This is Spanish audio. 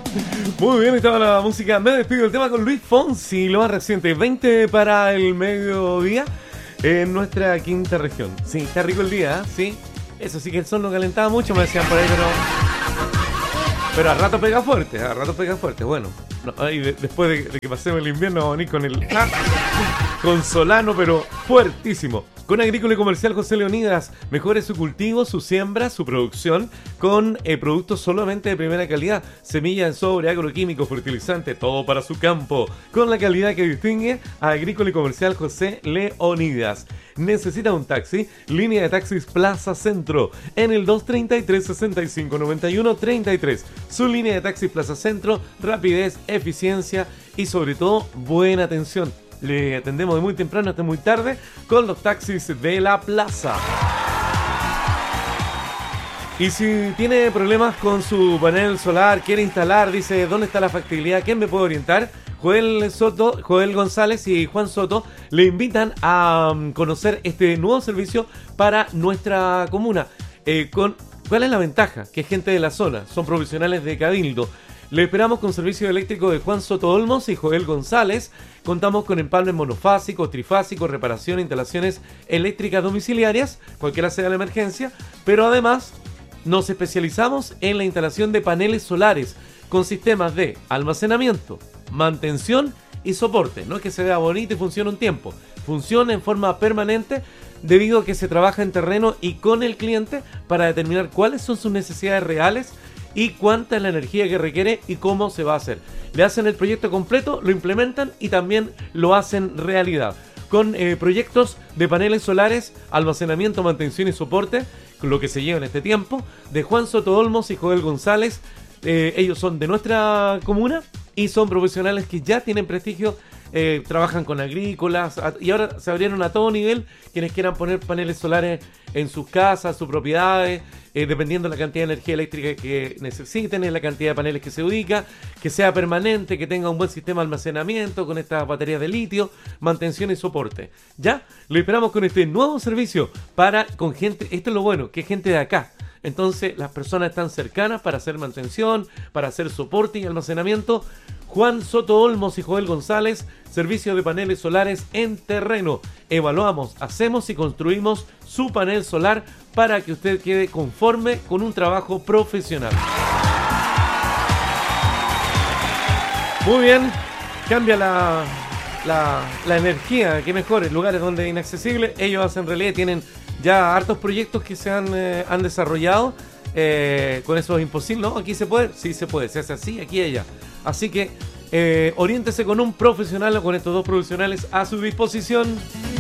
Muy bien, estaba la música. Me despido del tema con Luis Fonsi, lo más reciente, 20 para el mediodía en nuestra quinta región. Sí, está rico el día, ¿eh? Sí. Eso sí que el sol no calentaba mucho, me decían por ahí, pero a rato pega fuerte, a rato pega fuerte. Bueno, no, después de que pasemos el invierno, vamos a venir con el con solano, pero fuertísimo. Con Agrícola y Comercial José Leonidas, mejore su cultivo, su siembra, su producción con productos solamente de primera calidad. Semilla en sobre, agroquímicos, fertilizante, todo para su campo. Con la calidad que distingue a Agrícola y Comercial José Leonidas. ¿Necesita un taxi? Línea de taxis Plaza Centro en el 233-6591-33. Su línea de taxis Plaza Centro, rapidez, eficiencia y sobre todo buena atención. Le atendemos de muy temprano hasta muy tarde con los taxis de la plaza. Y si tiene problemas con su panel solar, quiere instalar, dice, ¿dónde está la factibilidad? ¿Quién me puede orientar? Joel González y Juan Soto le invitan a conocer este nuevo servicio para nuestra comuna. ¿Cuál es la ventaja? Que es gente de la zona, son profesionales de Cabildo. Le esperamos con servicio eléctrico de Juan Soto Olmos y Joel González. Contamos con empalmes monofásicos, trifásicos, reparación e instalaciones eléctricas domiciliarias, cualquiera sea la emergencia, pero además nos especializamos en la instalación de paneles solares con sistemas de almacenamiento, mantención y soporte. No es que se vea bonito y funcione un tiempo, funciona en forma permanente debido a que se trabaja en terreno y con el cliente para determinar cuáles son sus necesidades reales y cuánta es la energía que requiere y cómo se va a hacer. Le hacen el proyecto completo, lo implementan y también lo hacen realidad. Con proyectos de paneles solares, almacenamiento, mantención y soporte, lo que se lleva en este tiempo, de Juan Soto Olmos y Joel González. Ellos son de nuestra comuna y son profesionales que ya tienen prestigio. Trabajan con agrícolas y ahora se abrieron a todo nivel quienes quieran poner paneles solares en sus casas, sus propiedades, dependiendo de la cantidad de energía eléctrica que necesiten, en la cantidad de paneles que se ubica, que sea permanente, que tenga un buen sistema de almacenamiento con estas baterías de litio, mantención y soporte. Ya, lo esperamos con este nuevo servicio con gente, esto es lo bueno, que es gente de acá. Entonces las personas están cercanas para hacer mantención, para hacer soporte y almacenamiento. Juan Soto Olmos y Joel González, servicio de paneles solares en terreno. Evaluamos, hacemos y construimos su panel solar para que usted quede conforme con un trabajo profesional. Muy bien, cambia la energía, que mejor, en lugares donde es inaccesible. Ellos hacen realidad, tienen ya hartos proyectos que se han desarrollado. Con eso es imposible, ¿no? Aquí se puede, sí se puede, se hace así, aquí y allá. Así que oriéntese con un profesional o con estos dos profesionales a su disposición.